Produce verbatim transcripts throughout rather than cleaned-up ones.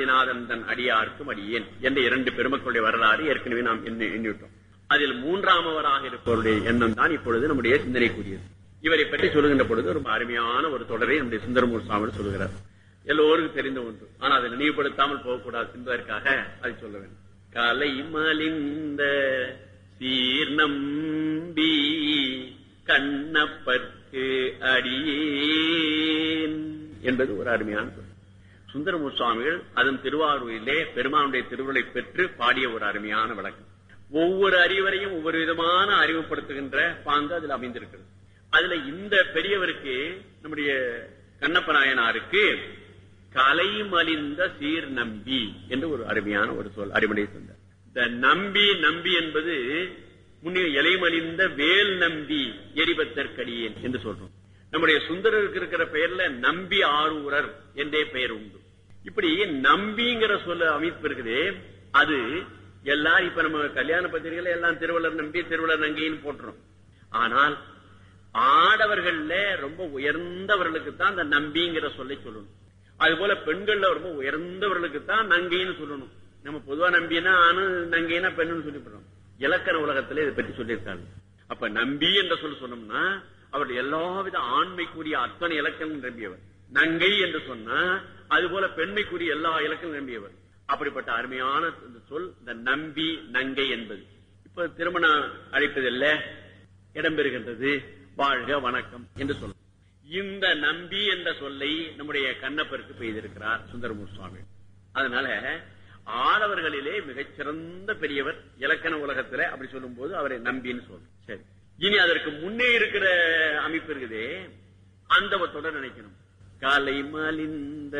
அருணகிரிநாதன் தன் அடியார்க்கும் அடியேன் என்ற இரண்டு பெருமக்களுடைய வரலாறு ஏற்கனவே நாம் எண்ணிவிட்டோம். அதில் மூன்றாமவராக இருப்பவருடைய எண்ணம் தான் இப்பொழுது நம்முடைய சிந்தனைக்குரியது. இவரை பற்றி சொல்லுகின்ற பொழுது ரொம்ப அருமையான ஒரு தொடரை நம்முடைய சுந்தரமூர் சுவாமி சொல்லுகிறார். எல்லோருக்கும் தெரிந்த ஒன்று, ஆனால் அதை நினைவுபடுத்தாமல் போகக்கூடாது என்பதற்காக அதை சொல்ல வேண்டும். கலை மலிந்த சீர்நம்பி கண்ணப்பர்க்கு அடியேன் என்பது ஒரு அருமையான சொல். சுந்தரமூர் சுவாமிகள் அதன் திருவாரூரிலே பெருமானுடைய திருவுருளை பெற்று பாடிய ஒரு அருமையான விளக்கம். ஒவ்வொரு அறிவரையும் ஒவ்வொரு விதமான அறிவுப்படுத்துகின்ற பாங்கு அதில் அமைந்திருக்கிறது. அதுல இந்த பெரியவருக்கு நம்முடைய கண்ணப்ப நாயனாருக்கு கலை மலிந்த சீர் நம்பி என்று ஒரு அருமையான ஒரு சொல் அறிவுரை சொன்னார். இந்த நம்பி நம்பி என்பது முன்னே இலை மலிந்த வேல் நம்பி எரிபத்தற்கடியேன் என்று சொல்றோம். நம்முடைய சுந்தரருக்கு இருக்கிற பெயர்ல நம்பி ஆரூரர் என்றே பெயர் உண்டு. இப்படி நம்பிங்கிற சொல்ல அமைப்பு இருக்குது. அது எல்லாரும் இப்ப நம்ம கல்யாண பத்திரிகையில எல்லாம் திருவள்ளுவர் நம்பி திருவள்ளுவர் நங்கைன்னு போட்டுறோம். ஆனால் ஆடவர்கள்ல ரொம்ப உயர்ந்தவர்களுக்கு தான் அந்த நம்பிங்கிற சொல்லை சொல்லணும். அது போல பெண்கள்ல ரொம்ப உயர்ந்தவர்களுக்கு தான் நங்கைன்னு சொல்லணும். நம்ம பொதுவா நம்பினா ஆணு நங்கைனா பெண்ணுன்னு சொல்லிவிடுறோம். இலக்கண உலகத்திலே இதை பற்றி சொல்லியிருக்காங்க. அப்ப நம்பி என்ற சொல் சொன்னோம்னா அவருடைய எல்லாவித ஆண்மைக்குரிய அத்தனை இலக்கணம் நிரம்பியவர். நங்கை என்று சொன்னா அது போல பெண்மைக்குரிய எல்லா இலக்கணம் நிரம்பியவர். அப்படிப்பட்ட அருமையான சொல் இந்த நம்பி நங்கை என்பது. இப்ப திருமணம் அழைப்பதில்ல இடம்பெறுகின்றது. வாழ்க வணக்கம் என்று சொல்லும். இந்த நம்பி என்ற சொல்லை நம்முடைய கண்ணப்பருக்கு பெய்திருக்கிறார் சுந்தரமூர் சுவாமி. அதனால ஆடவர்களிலே மிகச்சிறந்த பெரியவர் இலக்கண உலகத்துல அப்படி சொல்லும் போது அவரை நம்பின்னு சொல்றோம். சரி, இனி அதற்கு முன்னே இருக்கிற அமைப்பு இருக்குதே அந்த தொடர் நினைக்கணும். கலை மலிந்த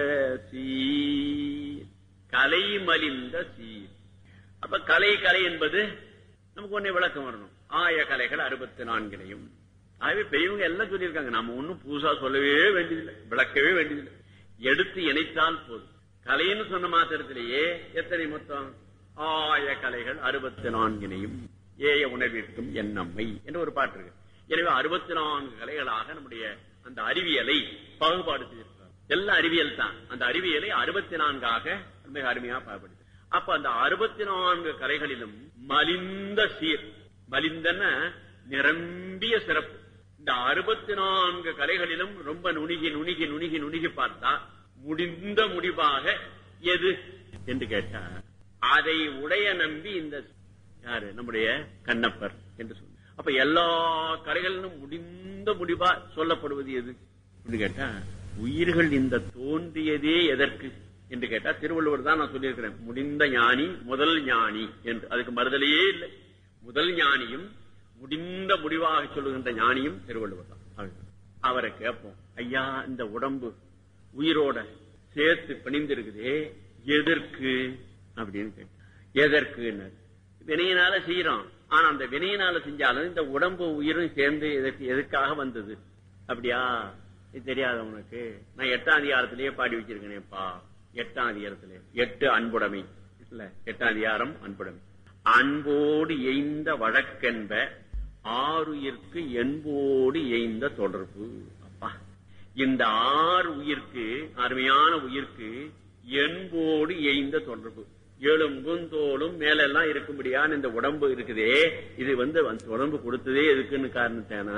சீர், கலை மலிந்த சீர். அப்ப கலை கலை என்பது நமக்கு ஒன்னே விளக்கம் வரணும். ஆய கலைகள் அறுபத்தி நான்கினையும். ஆகவே பெரியவங்க எல்லாம் சொல்லியிருக்காங்க. நாம ஒன்னும் புதுசா சொல்லவே வேண்டியதில்லை, விளக்கவே வேண்டியதில்லை. எடுத்து இணைத்தால் போதும். கலைன்னு சொன்ன மாத்திரத்திலேயே எத்தனை மொத்தம் ஆய கலைகள் அறுபத்தி நான்கினையும் ஏய உணவிற்கும் எண்ணம்மை என்று ஒரு பாட்டு இருக்கு. எனவே அறுபத்தி நான்கு கலைகளாக நம்முடைய அந்த அறிவியலை பாகுபாடு செய்திருக்கிறார். எல்லா அறிவியல் தான். அந்த அறிவியலை அறுபத்தி நான்காக மிக அருமையா பாகுபடுது. அப்ப அந்த அறுபத்தி நான்கு கலைகளிலும் மலிந்த சீர், மலிந்தன நிரம்பிய சிறப்பு. இந்த அறுபத்தி நான்கு கலைகளிலும் ரொம்ப நுணுகி நுணுகி நுணுகி நுணுகி பார்த்தா முடிந்த முடிவாக எது என்று கேட்டா அதை உடைய நம்பி இந்த யாரு நம்முடைய கண்ணப்பர் என்று சொல்ல. அப்ப எல்லா கலைகளிலும் முடிந்த முடிவா சொல்லப்படுவது எது என்று கேட்டா உயிர்கள் இந்த தோன்றியதே எதற்கு என்று கேட்டா திருவள்ளுவர் தான் நான் சொல்லியிருக்கிறேன். முடிந்த ஞானி முதல் ஞானி என்று. அதுக்கு மறுதலையே இல்லை. முதல் ஞானியும் முடிந்த முடிவாக சொல்லுகின்ற ஞானியும் திருவள்ளுவர் தான். அவரை கேட்போம், ஐயா இந்த உடம்பு உயிரோட சேர்த்து பிணிந்திருக்குதே எதற்கு அப்படின்னு கேட்ட. எதற்கு வினையினால செய்யறோம். ஆனா அந்த வினையினால செஞ்சாலும் இந்த உடம்பு உயிரும் சேர்ந்து எதற்கு எதுக்காக வந்தது அப்படியா இது தெரியாத உனக்கு? நான் எட்டாம் அதிகாரத்திலேயே பாடி வச்சிருக்கேனேப்பா. எட்டாம் அதிகாரத்திலே எட்டு அன்புடைமை இல்ல, எட்டாம் அதிகாரம் அன்புடைமை. அன்போடு எய்ந்த வழக்கென்ப ஆறுயிர்க்கு என்போடு எய்ந்த தொடர்பு. அப்பா, இந்த ஆறு உயிர்க்கு அருமையான உயிர்க்கு என்போடு எய்ந்த தொடர்பு. எலும்பும் தோலும் மேலெல்லாம் இருக்கும்படியான இந்த உடம்பு இருக்குதே, இது வந்து உடம்பு கொடுத்ததே எதுக்குன்னு காரணத்தானா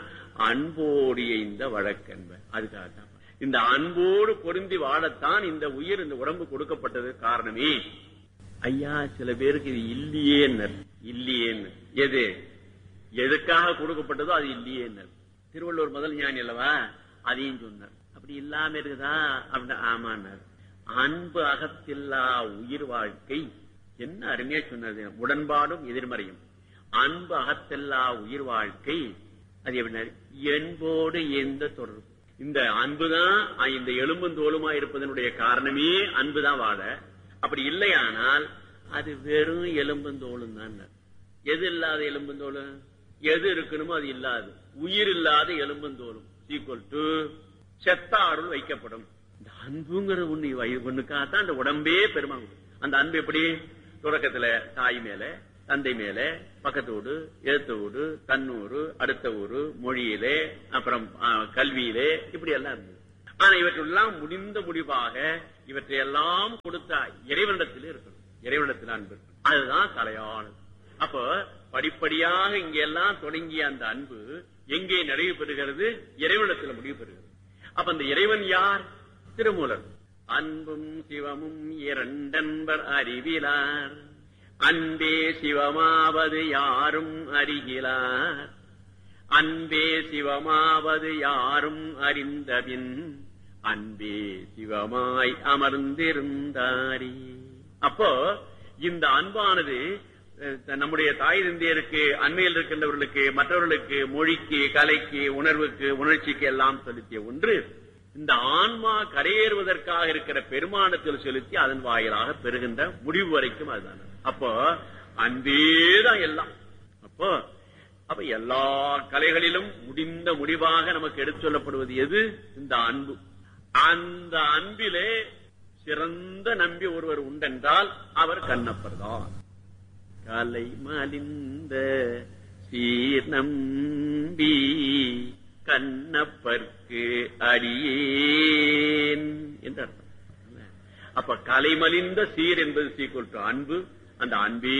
அன்போடு எய்ந்த வழக்கென்ப. அதுக்காகத்தான் இந்த அன்போடு பொருந்தி வாழத்தான் இந்த உயிர் இந்த உடம்பு கொடுக்கப்பட்டது காரணமே. ஐயா சில பேருக்கு இது இல்லையே இல்லையேன்னு. எது எதுக்காக கொடுக்கப்பட்டதோ அது இல்லையே. திருவள்ளுவர் முதல் ஞானி அல்லவா, அதையும் சொன்னார். அப்படி இல்லாம இருக்குதா அப்படின்னா ஆமான்னார். அன்பு அகத்தில்லா உயிர் வாழ்க்கை என்ன அருமையா சொன்னது. உடன்பாடும் எதிர்மறையும். அன்பு அகத்தில்லா உயிர் வாழ்க்கை அது எப்படின்னா என்போடு எந்த தொடர்பு. இந்த அன்புதான் இந்த எலும்பும் தோலுமா இருப்பதனுடைய காரணமே அன்புதான் வாழ. அப்படி இல்லையானால் அது வெறும் எலும்பும் தோலும் தான். எது இல்லாத எலும்பும் தோலும், எது இருக்கணுமோ அது இல்லாது உயிர் இல்லாத எலும்பும் தோலும் ஈக்குவல் டு செத்த அருள் வைக்கப்படும். இந்த அன்புங்கிற ஒண்ணு ஒண்ணுக்காகத்தான் அந்த உடம்பே பெருமாங்க. அந்த அன்பு எப்படி தொடக்கத்துல தாய் மேல, தந்தை மேல, பக்கத்தோடு, எழுத்தோடு, தன்னூறு, அடுத்த ஊரு, மொழியிலே, அப்புறம் கல்வியிலே, இப்படி எல்லாம் இருந்தது. ஆனா இவற்றெல்லாம் முடிந்த முடிவாக இவற்றையெல்லாம் கொடுத்த இறைவனிடத்தில் இருக்கணும். இறைவனிடத்தில் அன்பு இருக்கணும். அதுதான் தலையானது. அப்போ படிப்படியாக இங்க எல்லாம் தொடங்கிய அந்த அன்பு எங்கே நிறைவு பெறுகிறது? இறைவனிடத்தில் முடிவு பெறுகிறது. அப்ப அந்த இறைவன் யார்? திருமூலர். அன்பும் சிவமும் இரண்டன்பர் அறிவிலார், அன்பே சிவமாவது யாரும் அறிகிலார், அன்பே சிவமாவது யாரும் அறிந்தபின் அன்பே சிவமாய் அமர்ந்திருந்தாரி. அப்போ இந்த அன்பானது நம்முடைய தாய் தந்தையருக்கு, அண்மையில் இருக்கின்றவர்களுக்கு, மற்றவர்களுக்கு, மொழிக்கு, கலைக்கு, உணர்வுக்கு, உணர்ச்சிக்கு எல்லாம் செலுத்திய ஒன்று இந்த ஆன்மா கரையேறுவதற்காக இருக்கிற பெருமானத்தில் செலுத்தி அதன் வாயிலாக பெறுகின்ற முடிவு வரைக்கும் அதுதான். அப்போ அன்பேதான் எல்லாம். அப்போ அப்ப எல்லா கலைகளிலும் முடிந்த முடிவாக நமக்கு எடுத்து சொல்லப்படுவது எது? இந்த அன்பு. அந்த அன்பிலே சிறந்த நம்பி ஒருவர் உண்டென்றால் அவர் கண்ணப்பர் தான். கலை மலிந்த சீர் நம்பி கண்ணப்பர்க்கு அடியேன் என்று அர்த்தம். அப்ப கலைமலிந்த சீர் என்பது சீக்குள் அன்பு. அந்த அன்பே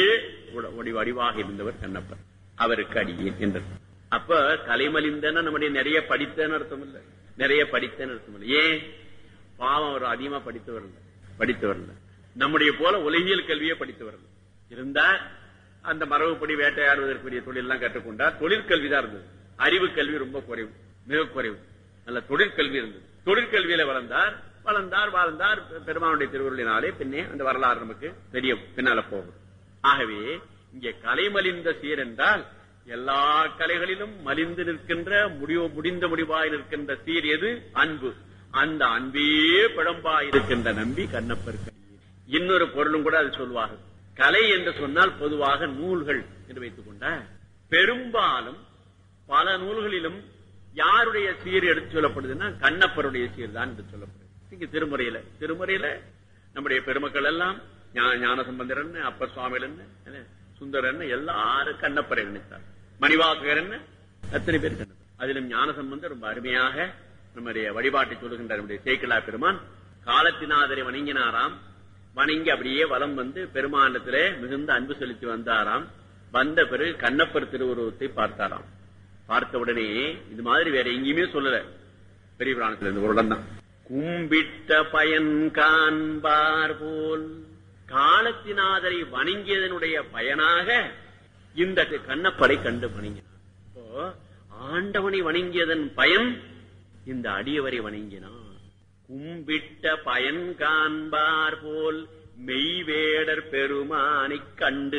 வடிவாக இருந்தவர் கண்ணப்பர், அவருக்கு அடியேன் என்று. அப்ப கலைமலிந்தன நம்முடைய நிறைய படித்தன்னு அர்த்தம் இல்ல, நிறைய படித்தன்னு அர்த்தம் இல்லை. ஏன்? பாவம் அவர் அதிகமா படித்தவர் இல்ல, படித்தவர் இல்ல. நம்முடைய போல உலகியல் கல்வியை படித்தவர் இருந்தா அந்த மரபுப்படி வேட்டையாடுவதற்குரிய தொழில் எல்லாம் கற்றுக்கொண்டார். தொழிற்கல்விதான் இருந்தது, அறிவு கல்வி ரொம்ப குறைவு, மிக குறைவு. நல்ல தொழிற்கல்வி இருந்தது. தொழிற்கல்வியில வளர்ந்தார், வளர்ந்தார் வாழ்ந்தார். பெருமானுடைய திருவருளினாலே பின்னே அந்த வரலாறு நமக்கு தெரியும், பின்னால போகும். ஆகவே இங்கே கலை மலிந்த சீர் என்றால் எல்லா கலைகளிலும் மலிந்து நிற்கின்ற முடிவு முடிந்த முடிவாய் நிற்கின்ற சீர் எது? அன்பு. அந்த அன்பே பிழம்பாய் இருக்கின்ற நம்பி கண்ணப்பருக்கு. இன்னொரு பொருளும் கூட அது சொல்வார்கள். கலை என்று சொன்னால் பொதுவாக நூல்கள் என்று வைத்துக் கொண்ட பெரும்பாலும் பல நூல்களிலும் யாருடைய சீர் எடுத்து சொல்லப்படுதுன்னா கண்ணப்பருடைய சீர் தான் என்று சொல்லப்படுது. இங்க திருமுறையில திருமுறையில நம்முடைய பெருமக்கள் எல்லாம் ஞானசம்பந்தர், அப்பர் சுவாமிகள், சுந்தரன் எல்லாரும் கண்ணப்பரை நினைத்தார். மணிவாசகர் அத்தனை பேர் கண்ணப்பர். அதிலும் ஞானசம்பந்தர் ரொம்ப அருமையாக நம்முடைய வழிபாட்டை சொல்லுகின்ற நம்முடைய சேக்கிழா பெருமான் காலத்தினாதரை வணங்கினாராம். வணங்கி அப்படியே வலம் வந்து பெருமானத்திலே மிகுந்த அன்பு செலுத்தி வந்தாராம். வந்த பிறகு கண்ணப்பர் திருவுருவத்தை பார்த்தாராம். பார்த்த உடனே இது மாதிரி வேற எங்கேயுமே சொல்லல, பெரிய புராணத்தில் இருந்து ஒரு இடம் தான். கும்பிட்ட பயன் காண்பார் போல் காலத்தினாதரை வணங்கியதனுடைய பயனாக இந்த கண்ணப்பரை கண்டு வணங்கினார். இப்போ ஆண்டவனை வணங்கியதன் பயன் இந்த அடியவரை வணங்கினார். கும்பிட்ட பயன் காண்பார் போல் மெய்வேடர் பெருமானை கண்டு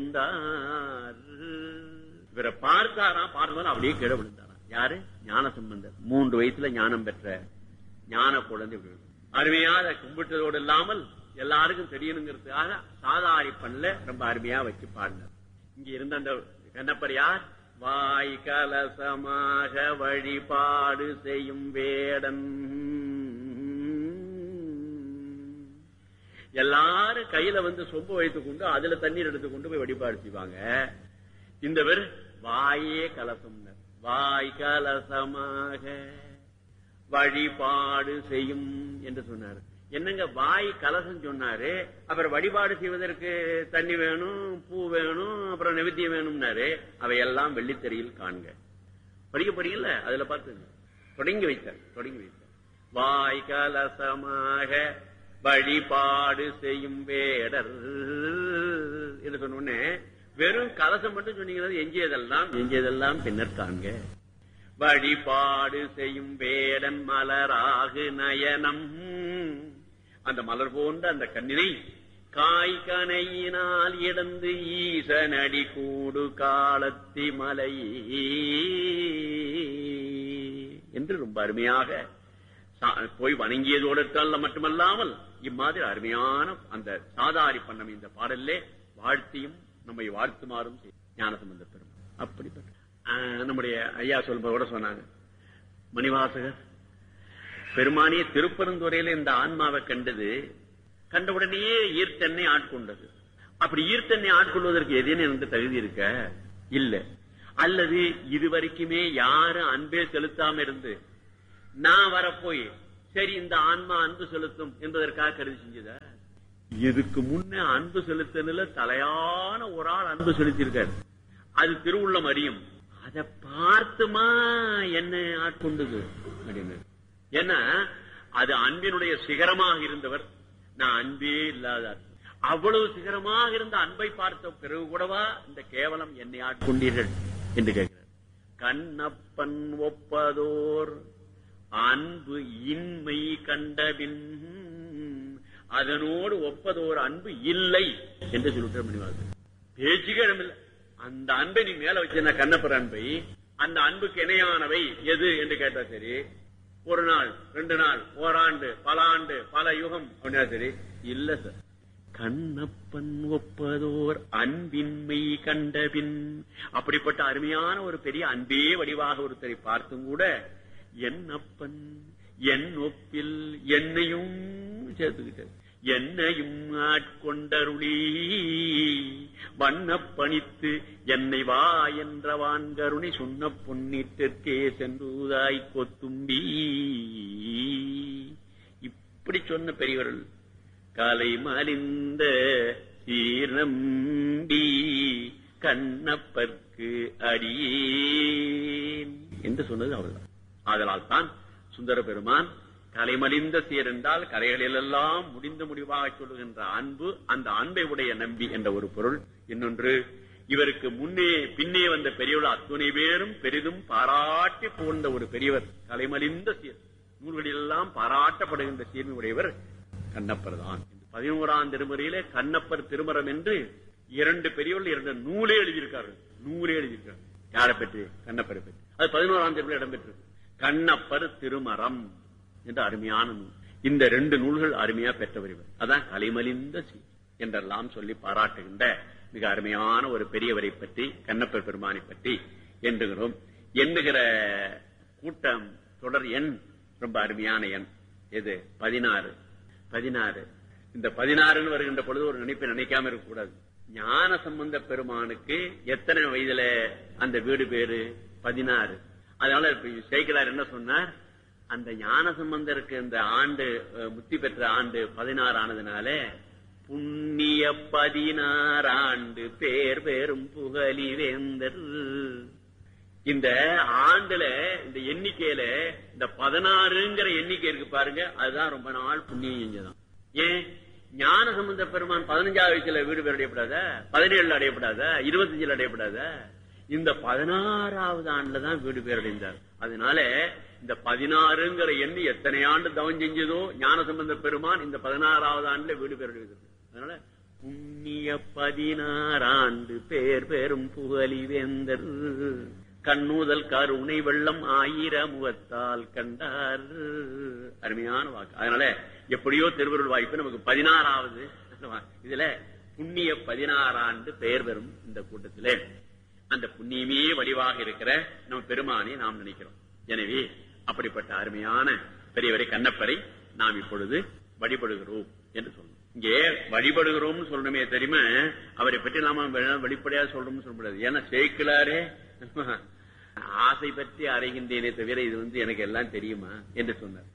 விழுந்தார். இவரை பார்த்தாரா, பார்த்ததால அப்படியே கீழே விழுந்தாராம். யாரு? ஞானசம்பந்தர். மூன்று வயசுல ஞானம் பெற்ற ஞான குழந்தை. அருமையாக கும்பிட்டதோடு இல்லாமல் எல்லாருக்கும் தெரியணுங்கிறதுக்காக சாதாரி பண்ணல ரொம்ப அருமையா வச்சு பாடினார். இங்க இருந்த அந்த கண்ணப்பர் யார்? வாய் கலசமாக வழிபாடு செய்யும் வேடன். எல்லாரும் கையில வந்து சொம்பு வைத்துக் கொண்டு அதுல தண்ணீர் எடுத்துக்கொண்டு போய் வழிபாடு செய்வாங்க. இந்த பேர் வாயே கலசம், வாய் கலசமாக வழிபாடு செய்யும் என்று சொன்னார். என்னங்க வாய் கலசம் சொன்னாரு, அப்புறம் வழிபாடு செய்வதற்கு தண்ணி வேணும், பூ வேணும், அப்புறம் நைவேத்தியம் வேணும்னாரு. அவையெல்லாம் வெள்ளித்தறியில் காண்க. படிக்க போறீங்கல்ல, அதுல பார்த்து தொடங்கி வைத்தார் தொடங்கி வைத்தார் வாய் கலசமாக வழிபாடு செய்யும் வேடர் என்று சொன்ன வெறும் கலசம் மட்டும் சொன்னீங்கன்னா எஞ்சியதெல்லாம் எஞ்சியதெல்லாம் பின்னர் காண்க. வழிபாடு செய்யும் வேடன் மலராகு நயனம், அந்த மலர் போன்ற அந்த கண்ணினை காய் கனையினால் இடந்து ஈசனடி கூடு காலத்தி மலை என்று ரொம்ப அருமையாக போய் வணங்கியதோடு மட்டுமல்லாமல் இம்மாதிரி அருமையான அந்த சாதாரி பண்ணம் இந்த பாடல்லே வாழ்த்தியும் நம்மை வாழ்த்துமாறும் ஞானசம்பந்த பெருமான். அப்படிப்பட்ட நம்முடைய ஐயா சொல்போட சொன்னாங்க, மணிவாசகர் பெருமானிய திருப்பரந்துறையில இந்த ஆன்மாவை கண்டது, கண்டவுடனேயே ஈர்த்தெண்ணை ஆட்கொண்டது. அப்படி ஈர்த்தெண்ணை ஆட்கொள்வதற்கு எதேன்னு எனக்கு தகுதி இருக்க இல்ல, அல்லது இதுவரைக்குமே யாரும் அன்பே செலுத்தாம இருந்து நான் வரப்போய் சரி இந்த ஆன்மா அன்பு செலுத்தும் என்பதற்காக கருதி செஞ்சத. இதுக்கு முன்ன அன்பு செலுத்தல தலையான ஒரு ஆள் அன்பு செலுத்தியிருக்காரு. அது திருவுள்ளம் அறியும். அதை பார்த்துமா என்ன ஆட்கொண்டது அப்படின்னு. ஏன்னா அது அன்பினுடைய சிகரமாக இருந்தவர், நான் அன்பே இல்லாதார். அவ்வளவு சிகரமாக இருந்த அன்பை பார்த்த பிறகு கூடவா இந்த கேவலம் என்னை ஆட்கொண்டீர்கள் என்று கேட்கிறார். கண்ணப்பன் ஒப்பதோர் அன்பு இன்மை கண்டபின் அதனோடு ஒப்பதோர் அன்பு இல்லை என்று சொல்லிட்டு முடிவாங்க. பேச்சுக்கே இடமில்லை. அந்த அன்பை நீ மேல வச்சிருந்த கண்ணப்பர் அன்பை, அந்த அன்புக்கு இணையானவை எது என்று கேட்டா சரி, ஒரு நாள் ரெண்டு நாள் ஓராண்டு பல ஆண்டு பல யுகம் அப்படின்னா சரி இல்ல சார். கண்ணப்பன் ஒப்பதோர் அன்பின்மை கண்டபின், அப்படிப்பட்ட அருமையான ஒரு பெரிய அன்பே வடிவாக ஒருத்தரை பார்த்தும் கூட என்னப்பன் என் ஒப்பில் என்னையும் சேர்த்துக்கிட்டது, என்னையும் ஆட்கொண்டருளி வண்ண பணித்து என்னை வா என்ற வான்கருணை சொன்ன பொன்னிட்டே சென்றுதாய் கொத்தும்பி. இப்படி சொன்ன பெரியவர்கள் காலை மலிந்த சீர்நம்பி கண்ணப்பர்க்கு அடியேன் என்று சொன்னது அவர்தான். ஆதலால் தான் சுந்தர பெருமான் கலைமலிந்த சீர் என்றால் கலைகளிலெல்லாம் முடிந்த முடிவாக சொல்லுகின்ற அன்பு, அந்த அன்பை உடைய நம்பி என்ற ஒரு பொருள். இன்னொன்று, இவருக்கு முன்னே பின்னே வந்த பெரியவர்கள் அத்துணை பேரும் பெரிதும் பாராட்டி புகழ்ந்த ஒரு பெரியவர் கலைமலிந்த சீர், நூல்களிலெல்லாம் பாராட்டப்படுகின்ற சீர்மை உடையவர் கண்ணப்பர் தான். பதினோராம் திருமுறையிலே கண்ணப்பர் திருமரம் என்று இரண்டு பெரியவர்கள் இரண்டு நூலே எழுதியிருக்கார்கள். நூலே எழுதியிருக்கார்கள். யாரை பற்றி? கண்ணப்பரை பற்றி. அது பதினோராம் திருமுறை இடம்பெற்றிருக்கு. கண்ணப்பர் திருமரம் என்ற அருமையான நூல். இந்த ரெண்டு நூல்கள் அருமையா பெற்றவர் இவர். அதான் கலைமலிந்த சீர் என்றெல்லாம் சொல்லி பாராட்டுகின்ற மிக அருமையான ஒரு பெரியவரை பற்றி, கண்ணப்பர் பெருமானை பற்றி எண்ணுகிறோம். எண்ணுகிற கூட்டம் தொடர் எண் ரொம்ப அருமையான எண். எது? பதினாறு. பதினாறு. இந்த பதினாறுன்னு வருகின்ற பொழுது ஒரு நினைப்பை நினைக்காம இருக்கக்கூடாது. ஞான சம்பந்த பெருமானுக்கு எத்தனை வயதுல அந்த வீடு பேரு? பதினாறு. அதனால சேக்கிழார் என்ன சொன்னார்? அந்த ஞான சம்பந்தருக்கு இந்த ஆண்டு முத்தி பெற்ற ஆண்டு பதினாறு ஆனதுனால புண்ணிய பதினாறு ஆண்டு பேர் பேரும் புகழி வேந்தர். இந்த ஆண்டுல இந்த எண்ணிக்கையில இந்த பதினாறுங்கிற எண்ணிக்கை இருக்கு பாருங்க, அதுதான் ரொம்ப நாள் புண்ணியம் செஞ்சதான். ஏன்? ஞான சம்பந்த பெருமான் பதினஞ்சாவது வயசுல வீடு பேர் அடையப்படாத, பதினேழுல அடையப்படாத, இருபத்தஞ்சுல அடையப்படாத, இந்த பதினாறாவது ஆண்டுலதான் வீடு பேர் அடைந்தார். அதனால இந்த பதினாறுங்கிற எண்ணி எத்தனை ஆண்டு தவம் செஞ்சதோ ஞான சம்பந்த பெருமான் இந்த பதினாறாவது ஆண்டுல வீடு பேர் அடைந்தது. அதனால புண்ணிய பதினாறு ஆண்டு பேர் பெரும் புகழி வேந்தர் கண்ணூதல் கருணை வெள்ளம் ஆயிர முகத்தால் கண்டார். அருமையான வாக்கு. அதனால எப்படியோ திருவருள் வாய்ப்பு நமக்கு பதினாறாவது இதுல புண்ணிய பதினாறு ஆண்டு பெயர் பெறும். இந்த கூட்டத்திலே அந்த புண்ணியமே வடிவாக இருக்கிற நம்ம பெருமானை நாம் நினைக்கிறோம். எனவே அப்படிப்பட்ட அருமையான பெரியவரை கண்ணப்பரை நாம் இப்பொழுது வழிபடுகிறோம் என்று சொல்லணும். இங்கே வழிபடுகிறோம் சொல்லணுமே தெரியுமா, அவரை பற்றி நாம வெளிப்படையா சொல்றோம்னு சொல்ல முடியாது. ஏன்னா சேக்கிழாரே ஆசை பற்றி அறைகின்றேனே தவிர இது வந்து எனக்கு எல்லாம் தெரியுமா என்று சொன்னார்.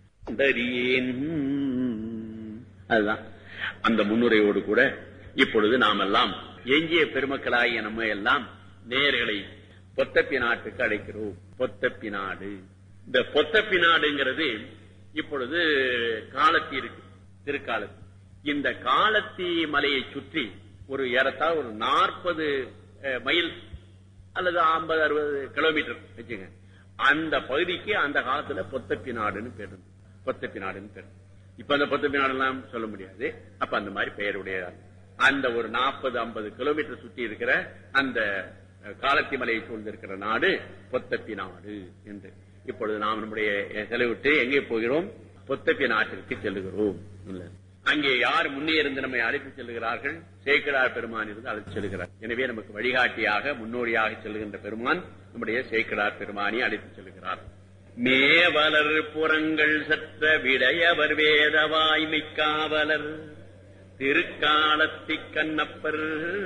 அதுதான் அந்த முன்னுரையோடு கூட இப்பொழுது நாம் எல்லாம் எஞ்சிய பெருமக்களாகிய நம்ம எல்லாம் நேயர்களை பொத்தப்பி நாட்டுக்கு அழைக்கிறோம். பொத்தப்பி நாடு, இந்த பொத்தப்பி நாடுங்கிறது இப்பொழுது காலத்தி இருக்கு, திருக்காலத்தி. இந்த காலத்தி மலையை சுற்றி ஒரு ஏறத்தாழ ஒரு நாற்பது மைல் அல்லது ஐம்பது அறுபது கிலோமீட்டர் வச்சுங்க, அந்த பகுதிக்கு அந்த காலத்துல பொத்தப்பி நாடுன்னு பேரு. பொத்தப்பி நாடுன்னு பேரு. இப்ப அந்த பொத்தப்பி நாடு எல்லாம் சொல்ல முடியாது. அப்ப அந்த மாதிரி பெயருடைய அந்த ஒரு நாற்பது ஐம்பது கிலோமீட்டர் சுற்றி இருக்கிற அந்த காலத்தி மலையை சூழ்ந்திருக்கிற நாடு பொத்தப்பி நாடு என்று. இப்பொழுது நாம் நம்முடைய செலவிட்டு எங்கே போகிறோம்? பொத்தப்பி நாட்டிற்கு செல்லுகிறோம். அங்கே யார் முன்னே இருந்து நம்மை அழைத்து செல்லுகிறார்கள்? சேக்கிழார் பெருமான் இருந்து அழைத்து செல்கிறார். எனவே நமக்கு வழிகாட்டியாக முன்னோடியாக செல்லுகின்ற பெருமான் நம்முடைய சேக்கிழார் பெருமானை அழைத்து செல்கிறார். மேவலர் புறங்கள் சற்ற விடையவர் வேத வாய்மை காவலர் திருக்காலத்தி கண்ணப்பர்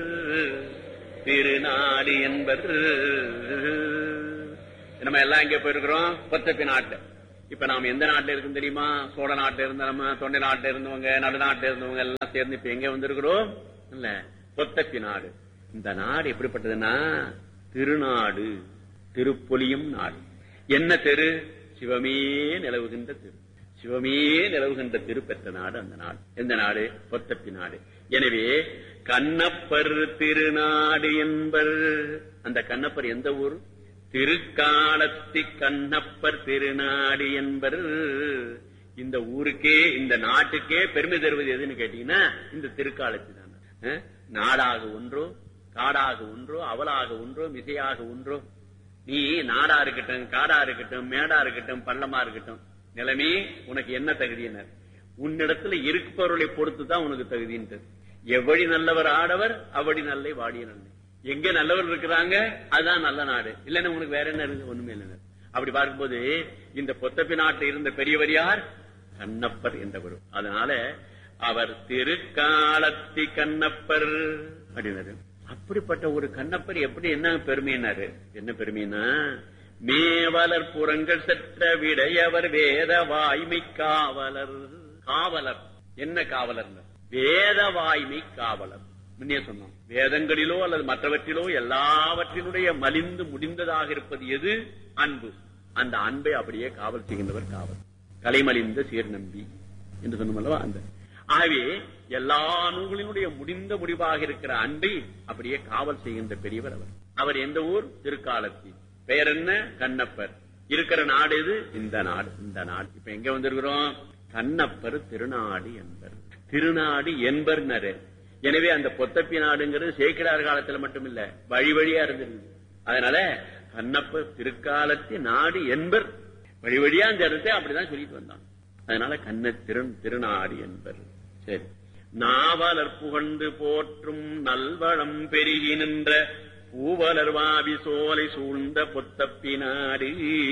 திருநாடு என்பர். நம்ம எல்லாம் இங்க போயிருக்கிறோம் பொத்தப்பி நாட்டுல. இப்ப நாம எந்த நாட்டுல இருக்கும் தெரியுமா? சோழ நாட்டுல இருந்த நம்ம தொண்டை நாட்டுல இருந்தவங்க, நடுநாட்டுல இருந்தவங்க எல்லாம் சேர்ந்து இப்ப எங்க வந்திருக்கிறோம் இல்ல, பொத்தப்பி நாடு. இந்த நாடு எப்படிப்பட்டதுன்னா திருநாடு, திருப்பொலியும் நாடு. என்ன தெரு? சிவமே நிலவுகின்ற தெரு, சிவமே நிலவுகின்ற திரு பெற்ற நாடு அந்த நாடு. எந்த நாடு? பொத்தப்பி நாடு. எனவே கண்ணப்பர் திருநாடு என்பர். அந்த கண்ணப்பர் எந்த ஊர்? திருக்காலத்தி கண்ணப்பர் திருநாடு என்பர். இந்த ஊருக்கே இந்த நாட்டுக்கே பெருமை தருவது எதுன்னு கேட்டீங்கன்னா இந்த திருக்காலத்தி தான். நாடாக ஒன்றோ, காடாக ஒன்றோ, அவலாக ஒன்றோ, மிசையாக ஒன்றோ. நீ நாடா இருக்கட்டும், காடா இருக்கட்டும், மேடா இருக்கட்டும், பள்ளமா இருக்கட்டும், நிலைமை உனக்கு என்ன தகுதியினர்? உன்னிடத்துல இருப்பவர்களை பொறுத்துதான் உனக்கு தகுதின்றது. எவ்வளி நல்லவர் ஆடவர் அவ்வளி நல்லை வாடிய நல்லை. எங்க நல்லவர் இருக்கிறாங்க அதுதான் நல்ல நாடு. இல்லன்னா உனக்கு வேற என்ன இருக்கு? ஒண்ணுமே இல்லை. அப்படி பார்க்கும்போது இந்த பொத்தப்பி நாட்டில் இருந்த பெரியவர் யார்? கண்ணப்பர் என்றவர். அதனால அவர் திருக்காலத்தி கண்ணப்பர் அப்படின்னாரு. அப்படிப்பட்ட ஒரு கண்ணப்பர் எப்படி என்ன பெருமையினாரு? என்ன பெருமைனா, மேவலர் புறங்கள் செற்ற விடையவர் வேத வாய்மை காவலர். காவலர் என்ன காவலர்? வேத வாய்மை காவலர். முன்னே சொன்னோம், வேதங்களிலோ அல்லது மற்றவற்றிலோ எல்லாவற்றினுடைய மலிந்து முடிந்ததாக இருப்பது எது? அன்பு. அந்த அன்பை அப்படியே காவல் செய்கின்றவர் காவல். கலைமலிந்த சீர் நம்பி என்று சொன்னோம் அல்லவா? அந்த ஆகவே எல்லா நூல்களினுடைய முடிந்த முடிவாக இருக்கிற அன்பை அப்படியே காவல் செய்கின்ற பெரியவர் அவர். அவர் எந்த ஊர்? திருக்காலத்தி. பெயர் என்ன? கண்ணப்பர். இருக்கிற நாடு எது? இந்த நாடு. இந்த நாடு இப்ப எங்க வந்திருக்கிறோம்? கண்ணப்பர் திருநாடு என்பர். திருநாடு என்பர். எனவே அந்த பொத்தப்பி நாடுங்கிறது சேக்கிடார் காலத்துல மட்டும் இல்ல, வழி வழியா இருந்திருக்கு. அதனால கண்ணப்பர் திருக்காலத்தி நாடு என்பர். வழி வழியா அந்த இடத்தை அப்படிதான் சொல்லிட்டு வந்தான். அதனால கண்ண திரு திருநாடு என்பர். சரி, நாவலர் புகழ்ந்து போற்றும் நல்வளம் பெருகி நின்ற பூவலர் வாவி சோலை சூழ்ந்த பொத்தப்பி நாடு.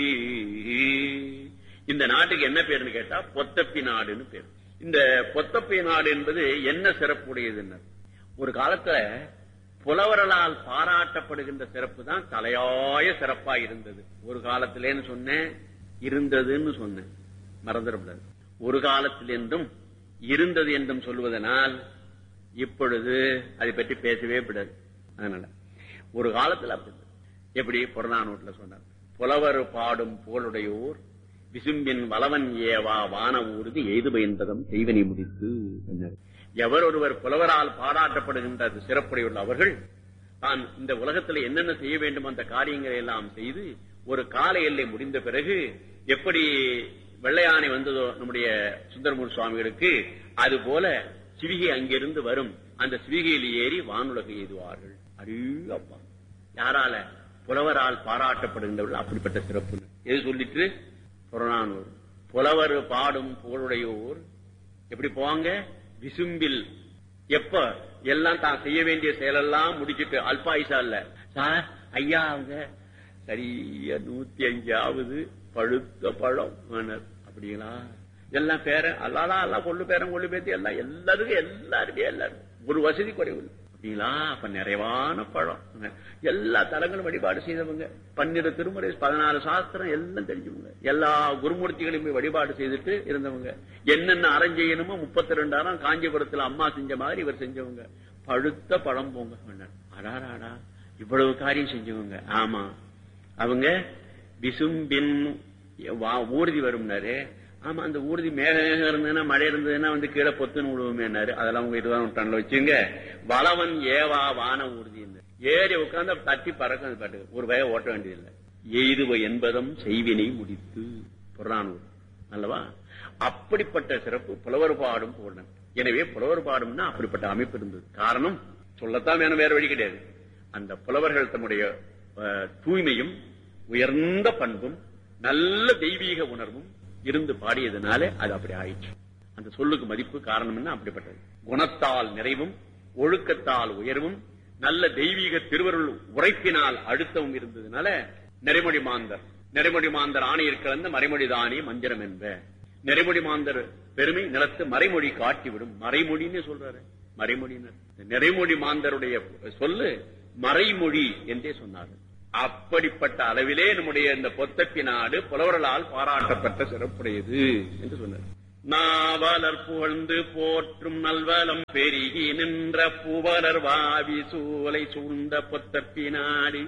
இந்த நாட்டுக்கு என்ன பேருன்னு கேட்டா பொத்தப்பி நாடுன்னு பேரு. இந்த பொத்தப்பி நாடு என்பது என்ன சிறப்புடையதுன்னு, ஒரு காலத்துல புலவர்களால் பாராட்டப்படுகின்ற சிறப்பு தான் தலையாய சிறப்பா இருந்தது. ஒரு காலத்திலேன்னு சொன்னேன், இருந்ததுன்னு சொன்னேன், மறந்துடக்கூடாது. ஒரு காலத்தில் என்றும் இருந்தது என்றும் சொல்வதனால் இப்பொழுது அதை பற்றி பேசவே விடாது. அதனால ஒரு காலத்தில் அப்படி எப்படி புறநானூற்றுல சொன்னார், புலவர் பாடும் புகழுடையோர் விசும்பின் வளவன் ஏவா வான ஊர்தி எய்து பயன்பதம் செய்வனை முடித்து. எவர் ஒருவர் புலவரால் பாராட்டப்படுகின்ற சிறப்புடையுள்ள அவர்கள் தான் இந்த உலகத்தில் என்னென்ன செய்ய வேண்டும் அந்த காரியங்களை எல்லாம் செய்து ஒரு கால எல்லை முடிந்த பிறகு எப்படி வெள்ளையானை வந்ததோ நம்முடைய சுந்தரமூர்த்தி சுவாமிகளுக்கு, அது போல சிவிகை அங்கிருந்து வரும். அந்த சிவிகையில் ஏறி வானுலகை எய்துவார்கள். அரு அப்பா, யாரால? புலவரால் பாராட்டப்படுகின்றவர்கள். அப்படிப்பட்ட சிறப்பு எது சொல்லிட்டு புறநானூறு. புலவர் பாடும் புகழுடையோர் எப்படி போவாங்க? விசும்பில். எப்ப எல்லாம் தான் செய்ய வேண்டிய செயலெல்லாம் முடிச்சுட்டு அல்பாயுசா இல்ல சார் ஐயா, அவங்க சரியா நூத்தி அஞ்சாவது பழுத்த பழம் அப்படிங்களா? எல்லாம் பேரன் அல்லாதான் எல்லாம் கொள்ளு பேரன் கொள்ளு பேத்தி எல்லாம் எல்லாருக்கும் எல்லாருமே எல்லாரும் ஒரு வசதி குறைவு அப்படிங்களா? அப்ப நிறைவான பழம். எல்லா தலங்களும் வழிபாடு செய்தவங்க, பன்னிரு திருமுறை, பதினாறு சாஸ்திரம் எல்லாம் தெரிஞ்சவங்க, எல்லா குருமூர்த்திகளையும் போய் வழிபாடு செய்துட்டு இருந்தவங்க, என்னென்ன அறம் செய்யணுமோ முப்பத்தி ரெண்டாயிரம் காஞ்சிபுரத்துல அம்மா செஞ்ச மாதிரி இவர் செஞ்சவங்க. பழுத்த பழம் போங்க. அடாராடா, இவ்வளவு காரியம் செஞ்சவங்க. ஆமா, அவங்க விசும்பின் ஊர்தி வரும்னாரு. ஆமா, அந்த ஊர்தி மேகம் இருந்ததுன்னா மழை இருந்ததுன்னா வந்து கீழே பொத்துன்னு விடுவோமேனாரு. அதெல்லாம் உங்க இதுதான் டன்ல வச்சுங்க. வளவன் ஏவா வான ஊர்தி ஏறி உட்கார்ந்து தட்டி பறக்க பாட்டு ஒரு வய ஓட்ட வேண்டியதில்லை. எய்துவ என்பதும் செய்வினை முடித்து. புறநானூறு அல்லவா? அப்படிப்பட்ட சிறப்பு புலவர் பாடும் போடணும். எனவே புலவர் பாடும்னா அப்படிப்பட்ட அமைப்பு இருந்தது. காரணம் சொல்லத்தான் வேணும், வேற வழி கிடையாது. அந்த புலவர்கள் தம்முடைய தூய்மையும் உயர்ந்த பண்பும் நல்ல தெய்வீக உணர்வும் இருந்து பாடியதுனால அது அப்படி ஆயிடுச்சு. அந்த சொல்லுக்கு மதிப்பு காரணம் என்ன? அப்படிப்பட்டது. குணத்தால் நிறைவும் ஒழுக்கத்தால் உயர்வும் நல்ல தெய்வீக திருவருள் உரைப்பினால் அழுத்தவும் இருந்ததுனால நெறிமொழி மாந்தர் நெறிமொழி மாந்தர் ஆணையர் கலந்த மறைமொழி தானே மந்திரம் என்ப. நெறிமொழி மாந்தர் பெருமை நிலத்து மறைமொழி காட்டிவிடும். மறைமொழின்னு சொல்றாரு. மறைமொழியினர் நிறைமொழி மாந்தருடைய சொல்லு மறைமொழி என்றே சொன்னார்கள். அப்படிப்பட்ட அளவிலே நம்முடைய இந்த பொத்தப்பி நாடு புலவர்களால் பாராட்டப்பட்ட சிறப்புடையது என்று சொன்னார். நாவலர் புகழ்ந்து போற்றும் நல்வலம் பெருகி நின்ற புவலர் வாவி சூலை சூழ்ந்த பொத்தப்பி நாடு.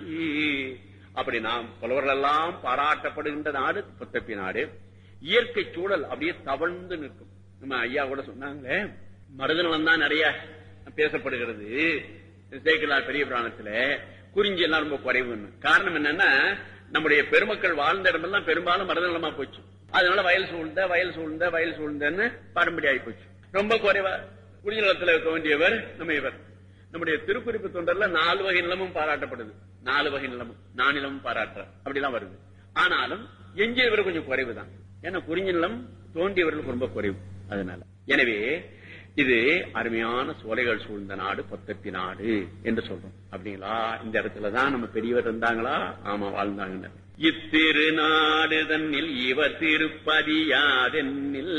அப்படி நாம் புலவர்கள் எல்லாம் பாராட்டப்படுகின்ற நாடு பொத்தப்பி நாடு. இயற்கை சூழல் அப்படியே தவழ்ந்து நிற்கும். நம்ம ஐயா கூட சொன்னாங்களே, மருதநலம் தான் நிறைய பேசப்படுகிறது சேக்கிழார் பெரிய புராணத்துல, குறிஞ்சி எல்லாம் ரொம்ப குறைவுன்னு. காரணம் என்னன்னா, நம்முடைய பெருமக்கள் வாழ்ந்த இடமெல்லாம் பெரும்பாலும் மருதநலமா போச்சு. அதனால வயல் சூழ்ந்த வயல் சூழ்ந்த வயல் சூழ்ந்தன்னு பாரம்பரிய ஆகி போச்சு. ரொம்ப குறைவா குறிஞ்சி நிலத்துல இருக்க வேண்டியவர் நம்ம இவர். நம்முடைய திருக்குறிப்பு தொண்டர்ல நாலு வகை நிலமும் பாராட்டப்படுது. நாலு வகை நிலமும் நானிலமும் பாராட்டுற அப்படிலாம் வருது. ஆனாலும் எஞ்சியவர் கொஞ்சம் குறைவுதான். ஏன்னா குறிஞ்சி நிலம் தோண்டியவர்களுக்கு ரொம்ப குறைவு. அதனால எனவே இது அருமையான சோலைகள் சூழ்ந்த நாடு பொத்தப்பி நாடு என்று சொல்றோம். அப்படிங்களா? இந்த இடத்துலதான் நம்ம பெரியவர் இருந்தாங்களா? ஆமா, வாழ்ந்தாங்க. இத்திருநாடு தன்னில் இவர் திருப்பதியாதென்னில்.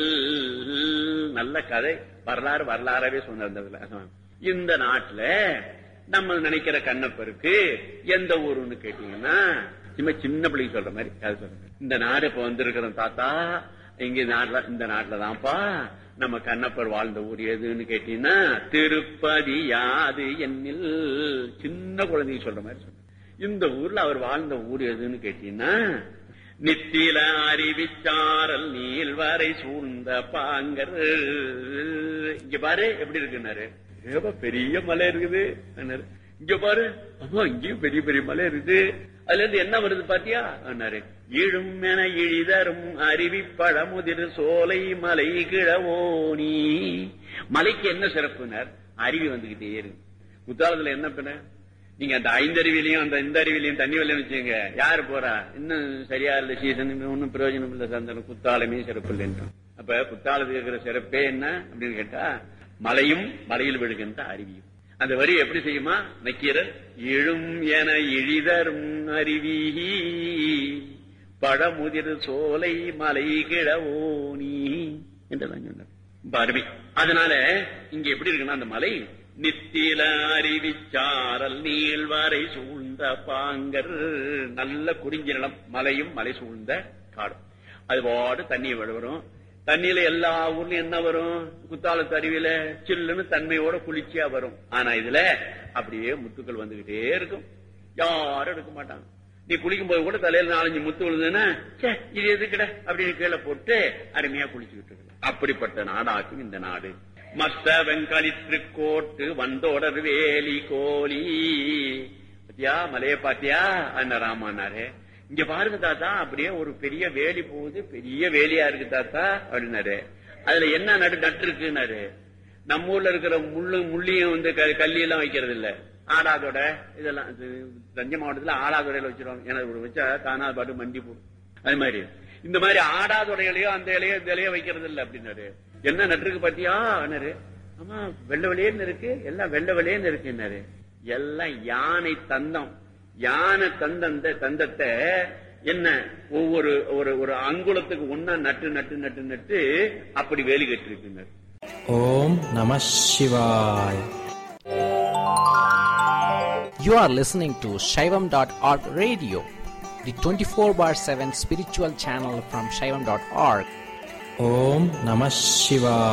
நல்ல கதை, வரலாறு வரலாறவே சொன்னதுல. இந்த நாட்டுல நம்ம நினைக்கிற கண்ணப்பருக்கு எந்த ஊருன்னு கேட்டீங்கன்னா, சும்மா சின்ன பிள்ளைங்க சொல்ற மாதிரி கதை சொல்றேன். இந்த நாடு இப்ப வந்திருக்கிற தாத்தா இங்க நாட்டுல இந்த நாட்டுலதான்ப்பா நம்ம கண்ணப்பர் வாழ்ந்த ஊர் எதுன்னு கேட்டீங்கன்னா திருப்பதி யாது என்னில். சின்ன குழந்தைங்க சொல்ற மாதிரி சொல்ற. இந்த ஊர்ல அவர் வாழ்ந்த ஊர் எதுன்னு கேட்டீங்கன்னா நித்தில அறிவிச்சாரல் நீள்வரை சூழ்ந்த பாங்கர். இங்க பாரு எப்படி இருக்குன்னாரு, பெரிய மலை இருக்குது. இங்க பாரு, ஆமா இங்கேயும் பெரிய பெரிய மலை இருக்குது. அதுல இருந்து என்ன வருது பாத்தியா? இழும் என இழிதரும் அருவி பழமுதிர் சோலை மலை கிழவோனி. மலைக்கு என்ன சிறப்புனர்? அருவி வந்துகிட்டே இருக்கு. குத்தாலத்துல என்ன பண்ண, நீங்க அந்த ஐந்தருவிலையும் அந்த இந்த அருவிலையும் தண்ணி வரலன்னு வச்சுங்க, யாரு போறா? இன்னும் சரியா இல்ல சீசன், ஒன்னும் பிரயோஜனம் இல்ல. சந்தனம் குத்தாலமே சிறப்பு இல்லைன்றோம். அப்ப குத்தாலத்தில் இருக்கிற சிறப்பே என்ன அப்படின்னு கேட்டா, மலையும் மலையில் விழுகின்ற அருவியும். அந்த வரி எப்படி செய்யுமா? நக்கீரர் இழும் என இழிதரும் அருவி பழமுதிர் சோலை மலை கிழவோனி என்றெல்லாம் சொன்னார். அருவி. அதனால இங்க எப்படி இருக்குன்னா, அந்த மலை நித்தில அறிவிச்சாரல் நீள்வரை சூழ்ந்த பாங்கர். நல்ல குறிஞ்சி நிலம், மலையும் மலை சூழ்ந்த காடும். அது பாடு தண்ணி வரும். தண்ணியில எல்லா ஊர்லயும் என்ன வரும்? குத்தாலத்து அருவியில சில்லுன்னு தன்மையோட குளிர்ச்சியா வரும். ஆனா இதுல அப்படியே முத்துக்கள் வந்துகிட்டே இருக்கும். யாரும் எடுக்க மாட்டாங்க. நீ குளிக்கும் போது கூட தலையில நாலஞ்சு முத்து விழுதுன்னா இது எதுக்கிட அப்படின்னு கீழே போட்டு அருமையா குளிச்சுக்கிட்டு இருக்கு. அப்படிப்பட்ட நாடாக்கும் இந்த நாடு. மத்த வெங்கலிற்றுக்கோட்டு வந்தோடர் வேலி கோலி. பாத்தியா மலைய பாத்தியா அண்ணா ராமானாரு. இங்க பாருங்க தாத்தா, அப்படியே ஒரு பெரிய வேலி போகுது, பெரிய வேலியா இருக்கு தாத்தா அப்படின்னாரு. அதுல என்ன நடு நட்டு இருக்குன்னாரு. நம்ம ஊர்ல இருக்கிற முள்ளு முள்ளியும் வந்து கல்லி எல்லாம் வைக்கிறது இல்ல, ஆடாதோட இதெல்லாம் தஞ்சை மாவட்டத்துல ஆடாதோடையில வச்சிருவாங்க. எனக்கு வச்சா தானா பாட்டு மண்டி போடும். அது மாதிரி இந்த மாதிரி ஆடாதோட இலையோ அந்த இலையோ இந்த இலையோ வைக்கிறது இல்ல அப்படின்னாரு. என்ன நட்டுருக்கு பாத்தியா? ஆமா வெள்ளை வெளியேன்னு இருக்கு, எல்லாம் வெள்ளை வெளியேன்னு இருக்குன்னாரு. எல்லாம் யானை தந்தம். யானை தந்த தந்தத்தை என்ன ஒவ்வொரு ஒரு ஒரு அங்குலத்துக்கு ஒன்னா நட்டு நட்டு நட்டு நட்டு அப்படி வேலி கட்டி இருக்கு. ஓம் நம சிவாய். You are listening to Shaivam dot org radio, the twenty-four bar seven spiritual channel from Shaivam dot org. Om Namah Shivaya.